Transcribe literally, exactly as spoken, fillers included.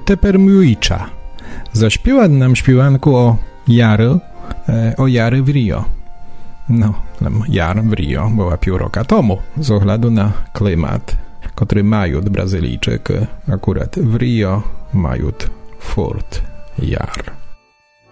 Tepermuicza. Zaśpiewa nam śpiewanku o Jary, e, o Jary w Rio. No, jar w Rio była pół roku temu, z oгляду na klimat, który mają Brazylijczyk, akurat w Rio mają Fort Jar.